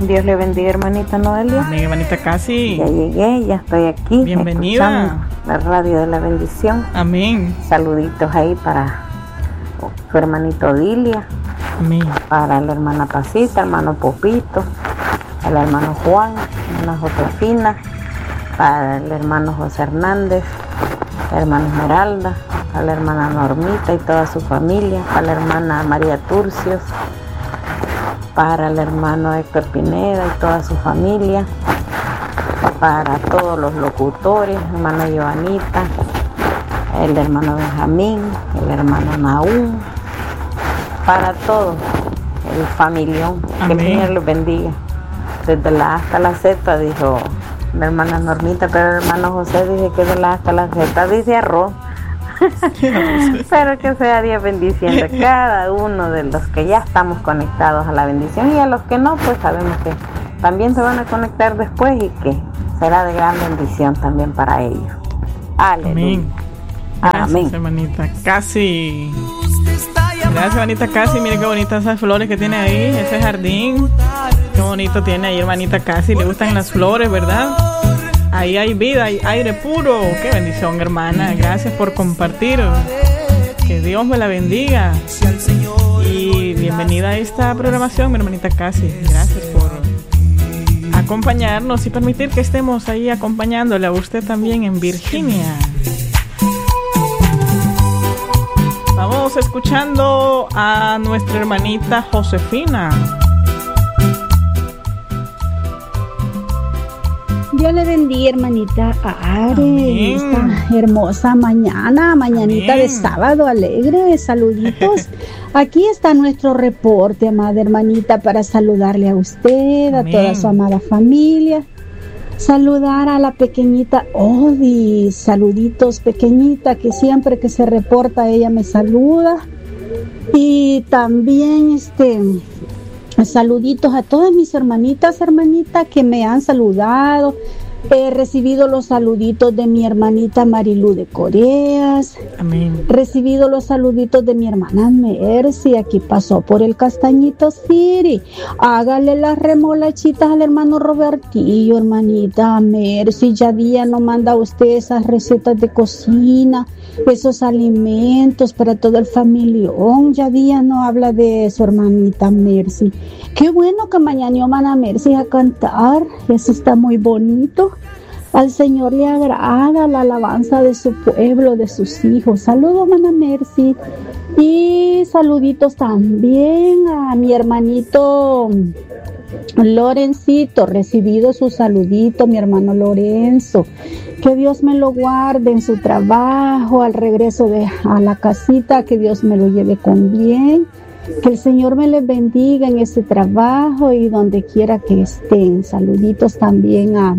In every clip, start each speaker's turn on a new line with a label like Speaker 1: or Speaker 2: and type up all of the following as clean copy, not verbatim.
Speaker 1: Dios le bendiga, hermanita Noelia.
Speaker 2: Amén, hermanita Casi.
Speaker 1: Ya llegué, ya estoy aquí.
Speaker 2: Bienvenida.
Speaker 1: La radio de la bendición.
Speaker 2: Amén.
Speaker 1: Saluditos ahí para su hermanito Odilia.
Speaker 2: Amén.
Speaker 1: Para la hermana Pasita, hermano Popito, al hermano Juan, hermana Josefina, para el hermano José Hernández, la hermana Esmeralda, a la hermana Normita y toda su familia, a la hermana María Turcios, para el hermano Héctor Pineda y toda su familia, para todos los locutores, hermana Joanita, el hermano Benjamín, el hermano Naúm, para todo el familión.
Speaker 2: Amén.
Speaker 1: Que el Señor los bendiga. Desde la A hasta la Z, dijo la hermana Normita, pero el hermano José dice que de la A hasta la Z dice arroz. Pero que sea Dios bendiciendo a cada uno de los que ya estamos conectados a la bendición, y a los que no, pues sabemos que también se van a conectar después y que será de gran bendición también para ellos. Aleluya.
Speaker 2: Amén. Gracias,
Speaker 1: Amén.
Speaker 2: hermanita Casi. Gracias, hermanita Casi. Mire qué bonitas esas flores que tiene ahí, ese jardín. Qué bonito tiene ahí, hermanita Casi. Le gustan las flores, ¿verdad? Ahí hay vida, hay aire puro. Qué bendición, hermana. Gracias por compartir. Que Dios me la bendiga. Y bienvenida a esta programación, mi hermanita Casi. Gracias por acompañarnos y permitir que estemos ahí acompañándole a usted también en Virginia. Vamos escuchando a nuestra hermanita Josefina.
Speaker 3: Dios le bendiga, hermanita Are,
Speaker 2: Amén.
Speaker 3: esta hermosa mañanita
Speaker 2: Amén.
Speaker 3: de sábado alegre. Saluditos. Aquí está nuestro reporte, amada hermanita, para saludarle a usted, a
Speaker 2: Amén.
Speaker 3: toda su amada familia. Saludar a la pequeñita Odi. Saluditos, pequeñita, que siempre que se reporta ella me saluda. Y también saluditos a todas mis hermanitas que me han saludado. He recibido los saluditos de mi hermanita Marilú de Coreas.
Speaker 2: Amén.
Speaker 3: Recibido los saluditos de mi hermana Mercy, aquí pasó por el Castañito City. Hágale las remolachitas al hermano Robertillo, hermanita Mercy. Ya día no manda a usted esas recetas de cocina, esos alimentos para todo el familión. Ya día no habla de eso, hermanita Mercy. Qué bueno que mañana hermana Mercy a cantar, eso está muy bonito. Al Señor le agrada la alabanza de su pueblo, de sus hijos. Saludos, hermana Mercy. Y saluditos también a mi hermanito Lorencito. Recibido su saludito, mi hermano Lorenzo. Que Dios me lo guarde en su trabajo, al regreso a la casita, que Dios me lo lleve con bien. Que el Señor me les bendiga en ese trabajo y donde quiera que estén. Saluditos también a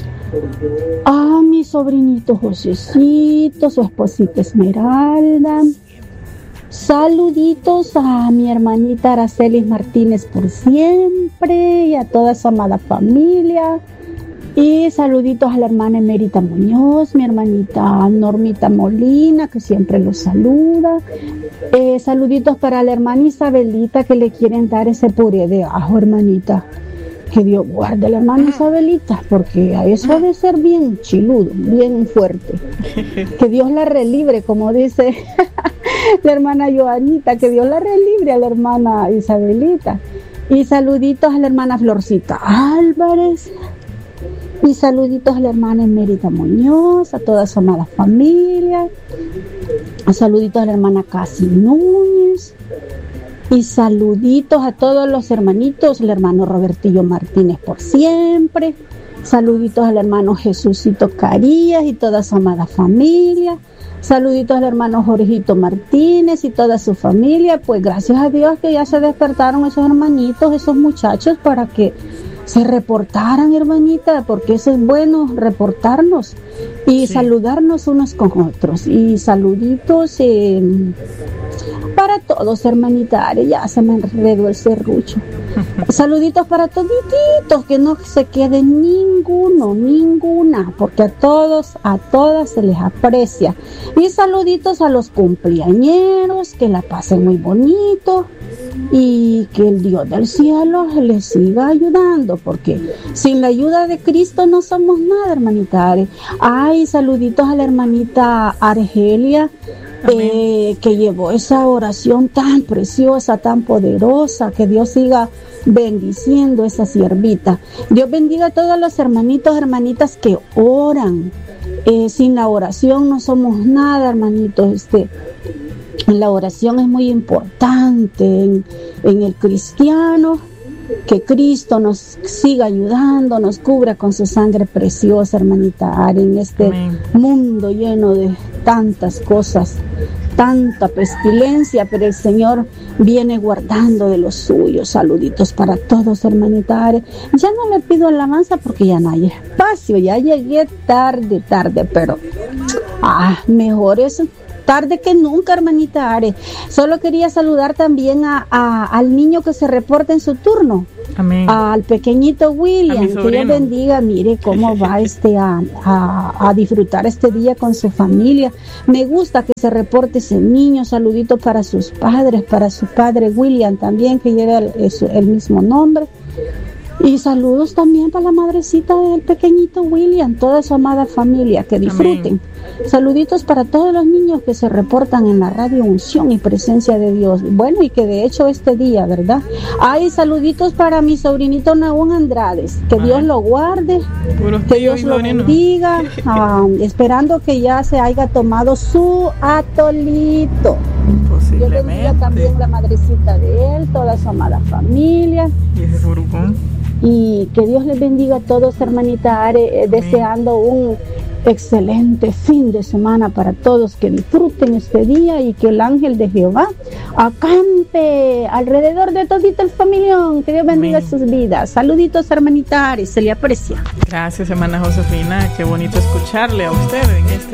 Speaker 3: mi sobrinito Josecito, su esposita Esmeralda. Saluditos a mi hermanita Aracelis Martínez por siempre y a toda su amada familia. Y saluditos a la hermana Emérita Muñoz, mi hermanita Normita Molina, que siempre los saluda. Saluditos para la hermana Isabelita, que le quieren dar ese puré de ajo, hermanita. Que Dios guarde a la hermana Isabelita, porque a eso ha de ser bien chiludo, bien fuerte. Que Dios la relibre, como dice la hermana Joanita, que Dios la relibre a la hermana Isabelita. Y saluditos a la hermana Florcita Álvarez. Y saluditos a la hermana Emérita Muñoz, a toda su amada familia. Saluditos a la hermana Casi Núñez. Y saluditos a todos los hermanitos, el hermano Robertillo Martínez por siempre. Saluditos al hermano Jesucito Carías y toda su amada familia. Saluditos al hermano Jorgito Martínez y toda su familia. Pues gracias a Dios que ya se despertaron esos hermanitos, esos muchachos, para que se reportaran, hermanita, porque eso es bueno, reportarnos y saludarnos unos con otros. Y saluditos para todos, hermanita Are, ya se me enredó el serrucho. Saluditos para todititos, que no se quede ninguna, porque a todos, a todas se les aprecia. Y saluditos a los cumpleañeros, que la pasen muy bonito. y que el Dios del cielo les siga ayudando, porque sin la ayuda de Cristo no somos nada, hermanita Are. Ay, saluditos a la hermanita Argelia, que llevó esa oración tan preciosa, tan poderosa. Que Dios siga bendiciendo a esa siervita. Dios bendiga a todos los hermanitos, hermanitas que oran. Sin la oración no somos nada, hermanitos. La oración es muy importante en el cristiano. Que Cristo nos siga ayudando, nos cubra con su sangre preciosa, hermanita Ari, en este mundo lleno de tantas cosas, tanta pestilencia, pero el Señor viene guardando de los suyos. Saluditos para todos, hermanita Ari. Ya no le pido alabanza porque ya no hay espacio, ya llegué tarde, pero mejor eso tarde que nunca, hermanita Are. Solo quería saludar también al niño que se reporta en su turno.
Speaker 2: Amén.
Speaker 3: Al pequeñito William, que Dios bendiga. Mire cómo va a disfrutar este día con su familia. Me gusta que se reporte ese niño. Saludito para sus padres, para su padre William también, que lleva el mismo nombre. Y saludos también para la madrecita del pequeñito William, toda su amada familia, que disfruten. Amén. Saluditos para todos los niños que se reportan en la radio Unción y Presencia de Dios. Bueno, y que de hecho este día, ¿verdad? Hay saluditos para mi sobrinito Nahún Andrades. Que Dios lo guarde, que Dios lo bendiga, esperando que ya se haya tomado su atolito. Yo bendiga también la madrecita de él, toda su amada familia.
Speaker 2: ¿Y ese furgón?
Speaker 3: Y que Dios les bendiga a todos, hermanita Are, deseando un excelente fin de semana para todos, que disfruten este día y que el ángel de Jehová acampe alrededor de todito el familión. Que Dios bendiga sus vidas. Saluditos, hermanita Are, se le aprecia.
Speaker 2: Gracias, hermana Josefina, qué bonito escucharle a usted en este